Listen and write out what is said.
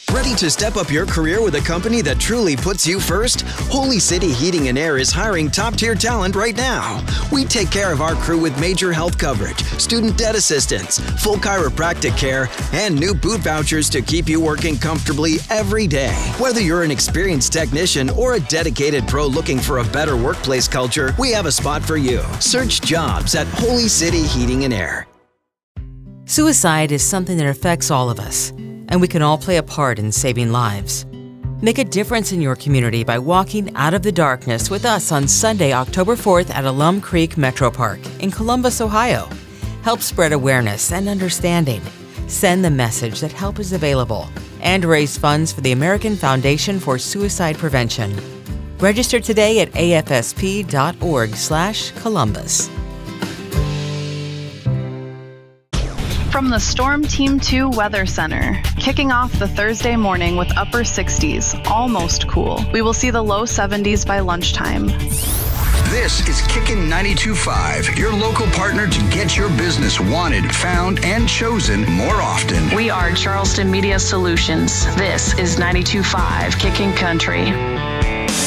Ready to step up your career with a company that truly puts you first? Holy City Heating and Air is hiring top-tier talent right now. We take care of our crew with major health coverage, student debt assistance, full chiropractic care, and new boot vouchers to keep you working comfortably every day. Whether you're an experienced technician or a dedicated pro looking for a better workplace culture, we have a spot for you. Search jobs at Holy City Heating and Air. Suicide is something that affects all of us, and we can all play a part in saving lives. Make a difference in your community by walking out of the darkness with us on Sunday, October 4th at Alum Creek Metro Park in Columbus, Ohio. Help spread awareness and understanding. Send the message that help is available and raise funds for the American Foundation for Suicide Prevention. Register today at afsp.org/Columbus. From the Storm Team 2 Weather Center, kicking off the Thursday morning with upper 60s, almost cool. We will see the low 70s by lunchtime. This is Kickin' 92.5, your local partner to get your business wanted, found, and chosen more often. We are Charleston Media Solutions. This is 92.5 Kickin' Country.